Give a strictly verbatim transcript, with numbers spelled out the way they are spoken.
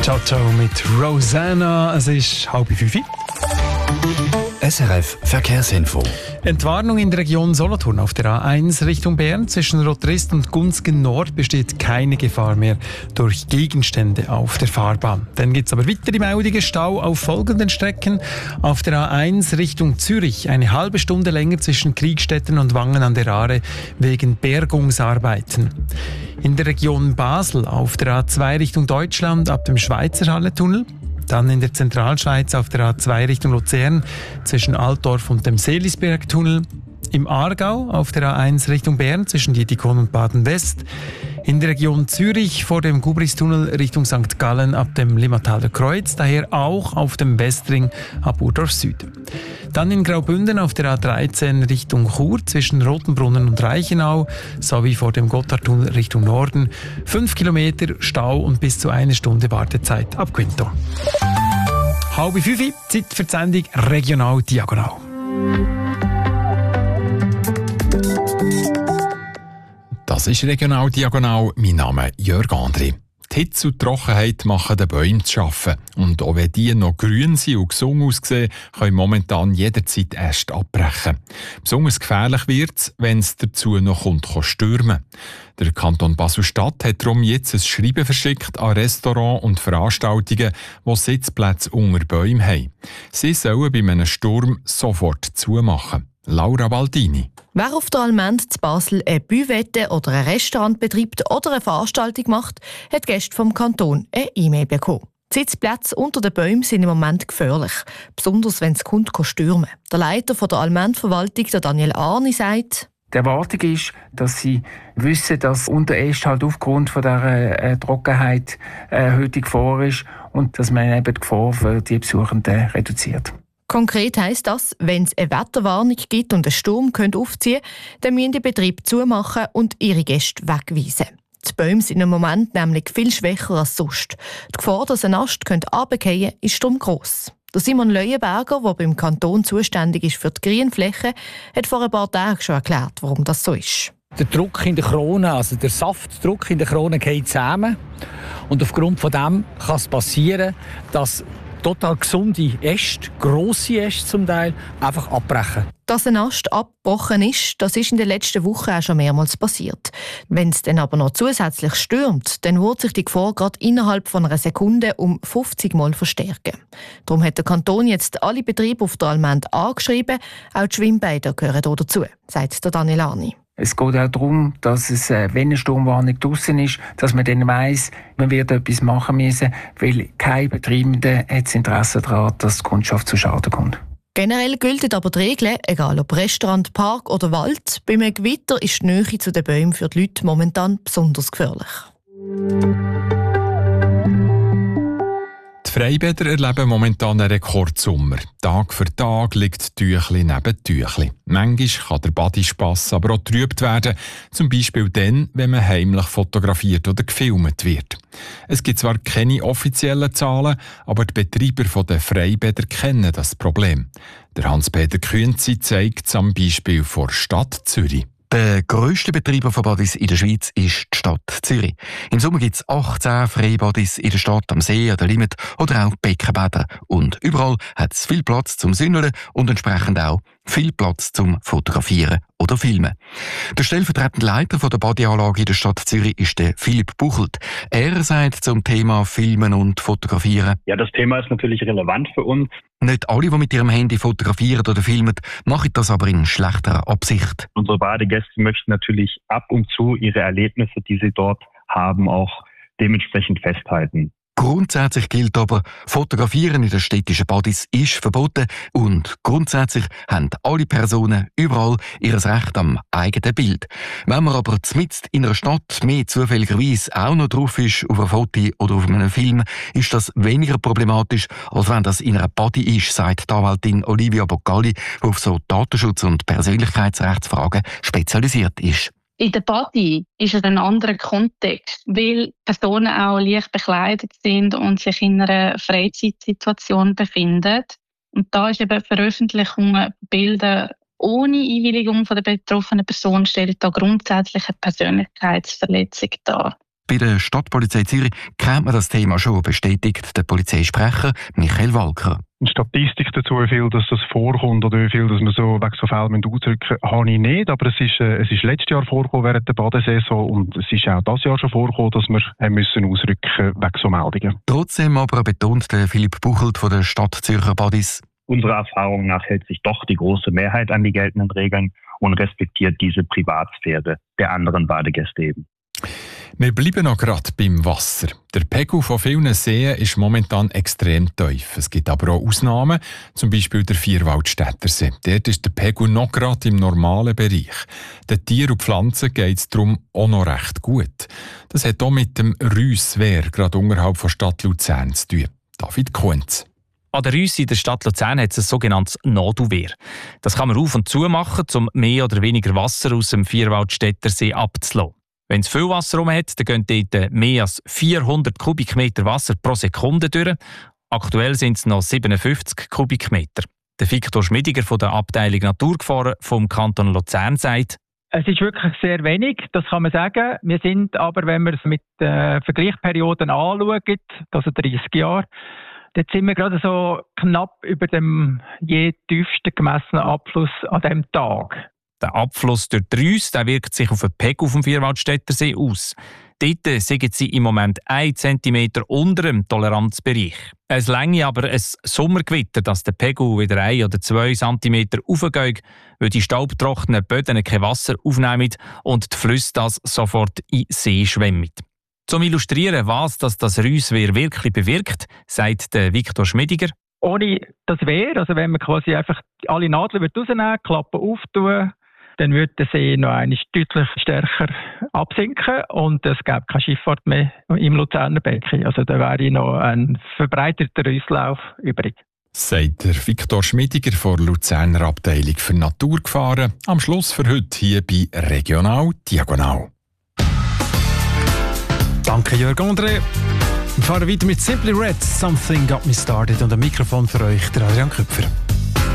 Ciao mit Rosanna. Es ist halb fünf. S R F Verkehrsinfo. Entwarnung in der Region Solothurn auf der A eins Richtung Bern. Zwischen Rotrist und Gunzgen Nord besteht keine Gefahr mehr durch Gegenstände auf der Fahrbahn. Dann gibt es aber weitere Meldungen. Stau auf folgenden Strecken. Auf der A eins Richtung Zürich eine halbe Stunde länger zwischen Kriegstetten und Wangen an der Aare wegen Bergungsarbeiten. In der Region Basel auf der A zwei Richtung Deutschland ab dem Schweizer Halletunnel. Dann in der Zentralschweiz auf der A zwei Richtung Luzern zwischen Altdorf und dem Seelisbergtunnel. Im Aargau auf der A eins Richtung Bern zwischen Dietikon und Baden-West. In der Region Zürich vor dem Gubristunnel Richtung Sankt Gallen ab dem Limmataler Kreuz, daher auch auf dem Westring ab Urdorf Süd. Dann in Graubünden auf der A dreizehn Richtung Chur zwischen Rotenbrunnen und Reichenau sowie vor dem Gotthardtunnel Richtung Norden. Fünf Kilometer Stau und bis zu eine Stunde Wartezeit ab Quinto. Halb fünf, Zeit für die Sendung Regional Diagonal. Das ist Regional Diagonal. Mein Name ist Jörg Andri. Die Hitze und die Trockenheit machen den Bäumen zu schaffen. Und auch wenn die noch grün sind und gesund aussehen, können momentan jederzeit Äste abbrechen. Besonders gefährlich wird es, wenn es dazu noch kommt, stürmen. Der Kanton Basel-Stadt hat darum jetzt ein Schreiben verschickt an Restaurants und Veranstaltungen, die Sitzplätze unter Bäumen haben. Sie sollen bei einem Sturm sofort zumachen. Laura Baldini. Wer auf der Allmend zu Basel eine Büwette oder ein Restaurant betreibt oder eine Veranstaltung macht, hat Gäste vom Kanton eine E-Mail bekommen. Die Sitzplätze unter den Bäumen sind im Moment gefährlich, besonders wenn es kommt, stürmen. Der Leiter von der Allmend-Verwaltung, Daniel Arni, sagt: Die Erwartung ist, dass sie wissen, dass Unteräste halt aufgrund von dieser äh, Trockenheit eine erhöhte Gefahr ist und dass man eben die Gefahr für die Besuchenden reduziert. Konkret heisst das, wenn es eine Wetterwarnung gibt und ein Sturm aufziehen könnte, dann müssen die Betriebe zumachen und ihre Gäste wegweisen. Die Bäume sind im Moment nämlich viel schwächer als sonst. Die Gefahr, dass ein Ast runterfallen könnte, ist darum gross. Der Simon Leuenberger, der beim Kanton zuständig ist für die Grünflächen, hat vor ein paar Tagen schon erklärt, warum das so ist. Der Druck in der Krone, also der Saftdruck in der Krone geht zusammen. Und aufgrund von dem kann es passieren, dass total gesunde Äste, grosse Äste zum Teil, einfach abbrechen. Dass ein Ast abgebrochen ist, das ist in den letzten Wochen auch schon mehrmals passiert. Wenn es dann aber noch zusätzlich stürmt, dann wird sich die Gefahr gerade innerhalb von einer Sekunde um fünfzig Mal verstärken. Darum hat der Kanton jetzt alle Betriebe auf der Allmend angeschrieben, auch die Schwimmbäder gehören hier dazu, sagt der Daniel Arni. Es geht auch darum, dass es, wenn eine Sturmwarnung draussen ist, dass man dann weiss, man wird etwas machen müssen, weil kein Betreibender hat das Interesse daran, dass die Kundschaft zu Schaden kommt. Generell gelten aber die Regeln, egal ob Restaurant, Park oder Wald. Bei einem Gewitter ist die Nähe zu den Bäumen für die Leute momentan besonders gefährlich. Die Freibäder erleben momentan einen Rekordsommer. Tag für Tag liegt Tüchli neben Tüchli. Manchmal kann der Badespass aber auch getrübt werden, zum Beispiel dann, wenn man heimlich fotografiert oder gefilmt wird. Es gibt zwar keine offiziellen Zahlen, aber die Betreiber der Freibäder kennen das Problem. Der Hans-Peter Künzi zeigt es am Beispiel der Stadt Zürich. Der grösste Betreiber von Badis in der Schweiz ist die Stadt Zürich. Im Sommer gibt es achtzehn Freibadis in der Stadt, am See, an der Limit oder auch Beckenbäder. Und überall hat es viel Platz zum Sünneln und entsprechend auch viel Platz zum Fotografieren oder Filmen. Der stellvertretende Leiter von der Badeanlage in der Stadt Zürich ist der Philipp Buchelt. Er sagt zum Thema Filmen und Fotografieren: Ja, das Thema ist natürlich relevant für uns. Nicht alle, die mit ihrem Handy fotografieren oder filmen, machen das aber in schlechterer Absicht. Unsere Badegäste möchten natürlich ab und zu ihre Erlebnisse, die sie dort haben, auch dementsprechend festhalten. Grundsätzlich gilt aber, Fotografieren in den städtischen Badis ist verboten und grundsätzlich haben alle Personen überall ihr Recht am eigenen Bild. Wenn man aber mitten in einer Stadt mehr zufälligerweise auch noch drauf ist, auf einem Foto oder auf einem Film, ist das weniger problematisch, als wenn das in einer Badi ist, sagt die Anwältin Olivia Boccali, die auf so Datenschutz- und Persönlichkeitsrechtsfragen spezialisiert ist. In der Body ist es ein anderer Kontext, weil Personen auch leicht bekleidet sind und sich in einer Freizeitsituation befinden. Und da ist eben Veröffentlichung Bilder ohne Einwilligung von der betroffenen Person stellt da grundsätzlich eine Persönlichkeitsverletzung dar. Bei der Stadtpolizei Zürich kennt man das Thema schon, bestätigt der Polizeisprecher Michael Walker. Eine Statistik dazu, wie viel dass das vorkommt oder wie viel dass man so wegen so Fällen ausdrücken müssen, habe ich nicht. Aber es ist, äh, es ist letztes Jahr vorgekommen während der Badesaison und es ist auch dieses Jahr schon vorgekommen, dass wir haben müssen ausrücken wegen so Meldungen. Trotzdem aber betont der Philipp Buchelt von der Stadt Zürcher Badis: Unserer Erfahrung nach hält sich doch die große Mehrheit an die geltenden Regeln und respektiert diese Privatsphäre der anderen Badegäste eben. Wir bleiben noch gerade beim Wasser. Der Pegel von vielen Seen ist momentan extrem tief. Es gibt aber auch Ausnahmen, zum Beispiel der Vierwaldstättersee. Dort ist der Pegel noch gerade im normalen Bereich. Den Tieren und Pflanzen geht es darum auch noch recht gut. Das hat auch mit dem Rüsswehr, gerade unterhalb der Stadt Luzern, zu tun. David Kuhns. An der Rüsse in der Stadt Luzern hat es ein sogenanntes Nadelwehr. Das kann man auf und zu machen, um mehr oder weniger Wasser aus dem Vierwaldstättersee abzulassen. Wenn es viel Wasser herum hat, dann gehen dort mehr als vierhundert Kubikmeter Wasser pro Sekunde durch. Aktuell sind es noch siebenundfünfzig Kubikmeter. Der Viktor Schmidiger von der Abteilung Naturgefahren vom Kanton Luzern sagt: Es ist wirklich sehr wenig, das kann man sagen. Wir sind aber, wenn wir es mit äh, Vergleichsperioden anschauen, also dreißig Jahre, dort sind wir gerade so knapp über dem je tiefsten gemessenen Abfluss an diesem Tag. Der Abfluss durch die Rüsse, der wirkt sich auf den Pegel auf dem Vierwaldstättersee aus. Dort sind sie im Moment ein Zentimeter unter dem Toleranzbereich. Es länge aber ein Sommergewitter, dass der Pegel wieder ein oder zwei Zentimeter raufgeht, weil die staubtrockenen Böden kein Wasser aufnehmen und die Flüsse das sofort in den See schwemmen. Zum Illustrieren, was das, das Rüsswehr wirklich bewirkt, sagt der Viktor Schmidiger: Ohne das Wehr, also wenn man quasi einfach alle Nadeln rausnehmen, Klappen auftun, dann würde der See noch einmal deutlich stärker absinken und es gäbe keine Schifffahrt mehr im Luzerner Becken. Also da wäre noch ein verbreiterter Rüsslauf übrig. Sagt der Viktor Schmidiger von der Luzerner Abteilung für Naturgefahren. Am Schluss für heute hier bei Regional Diagonal. Danke Jörg André. Wir fahren weiter mit Simply Red, Something Got Me Started, und ein Mikrofon für euch, der Adrian Köpfer.